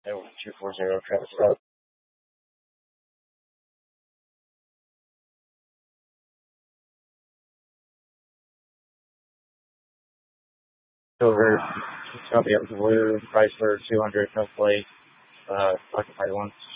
240 Travis Scott. Silver, Shelby up to blue, Chrysler 200, no plate, occupied ones.